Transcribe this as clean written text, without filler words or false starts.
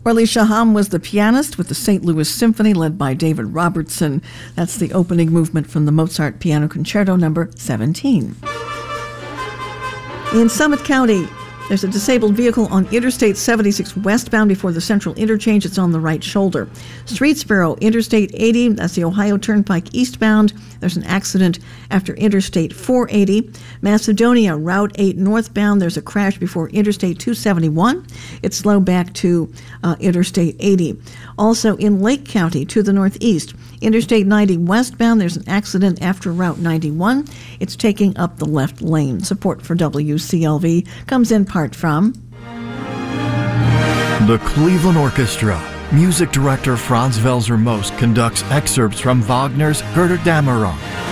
Orly Shaham was the pianist with the St. Louis Symphony led by David Robertson. That's the opening movement from the Mozart Piano Concerto No. 17. In Summit County, there's a disabled vehicle on Interstate 76 westbound before the Central Interchange. It's on the right shoulder. Streetsboro, Interstate 80, that's the Ohio Turnpike eastbound. There's an accident after Interstate 480. Macedonia, Route 8 northbound. There's a crash before Interstate 271. It's slow back to Interstate 80. Also in Lake County to the northeast, Interstate 90 westbound. There's an accident after Route 91. It's taking up the left lane. Support for WCLV comes in part from the Cleveland Orchestra. Music director Franz Welser-Most conducts excerpts from Wagner's Götterdämmerung.